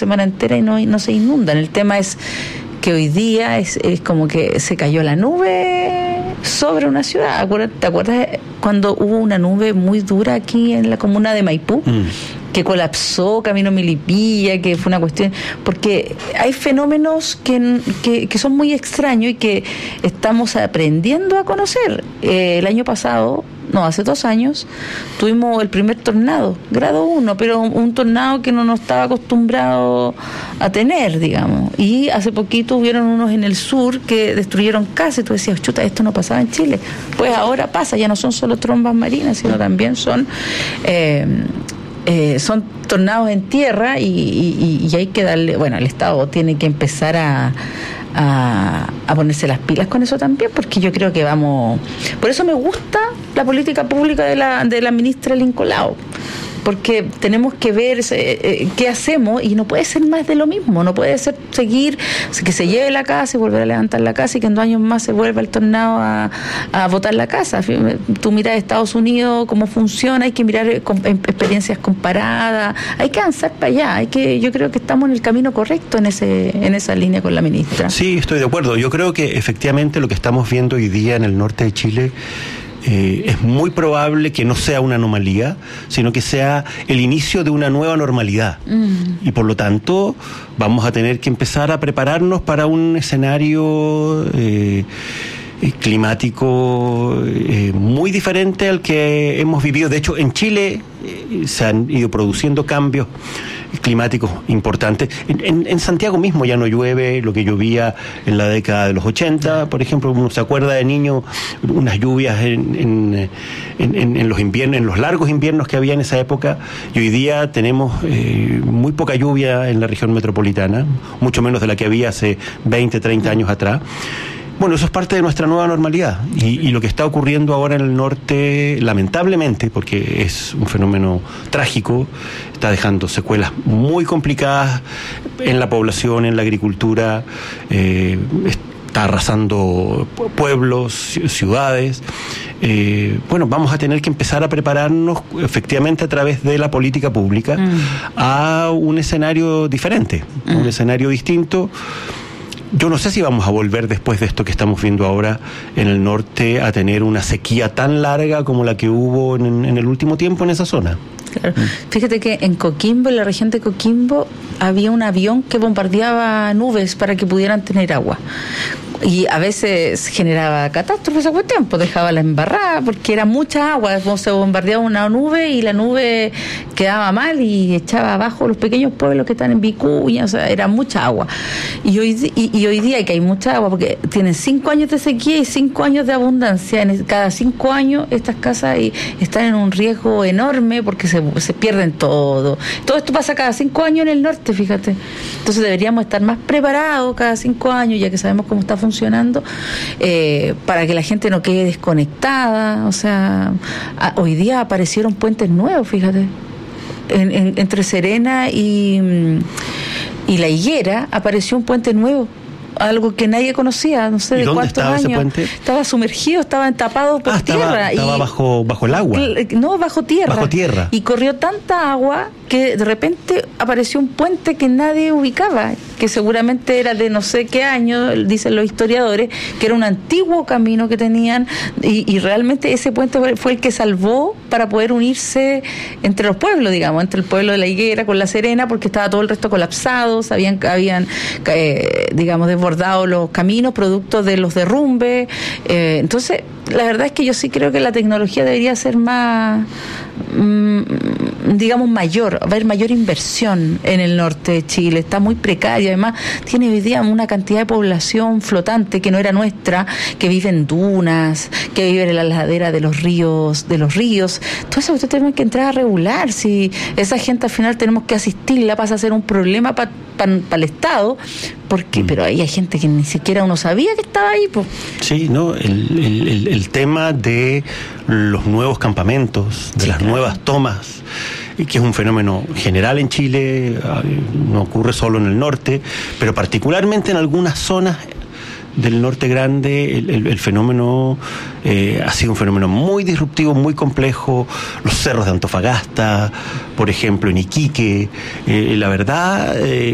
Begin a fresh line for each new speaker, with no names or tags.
semana entera y no se inundan. El tema es que hoy día es como que se cayó la nube sobre una ciudad. ¿Te acuerdas cuando hubo una nube muy dura aquí en la comuna de Maipú? Que colapsó Camino Milipilla, que fue una cuestión, porque hay fenómenos que son muy extraños y que estamos aprendiendo a conocer. El año pasado, hace 2 años, tuvimos el primer tornado, grado 1, pero un tornado que no nos estaba acostumbrado a tener, digamos. Y hace poquito hubieron unos en el sur que destruyeron casas, y tú decías, chuta, esto no pasaba en Chile. Pues ahora pasa, ya no son solo trombas marinas, sino también son tornados en tierra y hay que darle, el Estado tiene que empezar a ponerse las pilas con eso también, porque yo creo que vamos, por eso me gusta la política pública de la ministra Lincoln Lao, porque tenemos que ver qué hacemos, y no puede ser más de lo mismo, no puede ser seguir que se lleve la casa y volver a levantar la casa y que en 2 años más se vuelva el tornado a botar la casa. Tú miras Estados Unidos cómo funciona, hay que mirar experiencias comparadas, hay que avanzar para allá, yo creo que estamos en el camino correcto en esa línea con la ministra.
Sí, estoy de acuerdo. Yo creo que efectivamente lo que estamos viendo hoy día en el norte de Chile es muy probable que no sea una anomalía, sino que sea el inicio de una nueva normalidad. Y por lo tanto vamos a tener que empezar a prepararnos para un escenario climático muy diferente al que hemos vivido. De hecho, en Chile se han ido produciendo cambios climáticos importantes. En Santiago mismo ya no llueve lo que llovía en la década de los 80, por ejemplo. Uno se acuerda de niño unas lluvias en los inviernos, en los largos inviernos que había en esa época, y hoy día tenemos muy poca lluvia en la región metropolitana, mucho menos de la que había hace 20, 30 años atrás. Bueno, eso es parte de nuestra nueva normalidad, y lo que está ocurriendo ahora en el norte, lamentablemente, porque es un fenómeno trágico, está dejando secuelas muy complicadas en la población, en la agricultura, está arrasando pueblos, ciudades. Vamos a tener que empezar a prepararnos efectivamente a través de la política pública a un escenario diferente, un escenario distinto. Yo no sé si vamos a volver después de esto que estamos viendo ahora en el norte a tener una sequía tan larga como la que hubo en el último tiempo en esa zona.
Claro. Fíjate que en Coquimbo, en la región de Coquimbo, había un avión que bombardeaba nubes para que pudieran tener agua. Y a veces generaba catástrofe esa cuestión, pues dejaba la embarrada, porque era mucha agua, se bombardeaba una nube y la nube quedaba mal y echaba abajo los pequeños pueblos que están en Vicuña, o sea, era mucha agua. Y hoy día que hay mucha agua, porque tienen 5 años de sequía y 5 años de abundancia, cada 5 años estas casas están en un riesgo enorme porque se pierden todo. Todo esto pasa cada 5 años en el norte, fíjate. Entonces deberíamos estar más preparados cada 5 años, ya que sabemos cómo está funcionando, para que la gente no quede desconectada. O sea, hoy día aparecieron puentes nuevos, fíjate, entre Serena y La Higuera apareció un puente nuevo, algo que nadie conocía, no sé de cuántos años.
¿Ese puente?
Estaba sumergido, estaba tapado por tierra.
Estaba bajo el agua.
No, bajo tierra.
Bajo tierra.
Y corrió tanta agua que de repente apareció un puente que nadie ubicaba, que seguramente era de no sé qué año, dicen los historiadores, que era un antiguo camino que tenían, y realmente ese puente fue el que salvó para poder unirse entre los pueblos, digamos, entre el pueblo de La Higuera con La Serena, porque estaba todo el resto colapsado, habían digamos, desbordado los caminos producto de los derrumbes. Entonces, la verdad es que yo sí creo que la tecnología debería ser más, digamos, mayor, va a haber mayor inversión en el norte de Chile, está muy precario, además tiene hoy día una cantidad de población flotante que no era nuestra, que vive en dunas, que vive en la ladera de los ríos, todo eso usted tiene que entrar a regular. Si esa gente al final tenemos que asistirla, pasa a ser un problema para el Estado, porque pero ahí hay gente que ni siquiera uno sabía que estaba ahí, pues.
Sí, no, el tema de los nuevos campamentos, de las nuevas tomas, que es un fenómeno general en Chile, no ocurre solo en el norte, pero particularmente en algunas zonas del norte grande, el fenómeno ha sido un fenómeno muy disruptivo, muy complejo. Los cerros de Antofagasta, por ejemplo, en Iquique, la verdad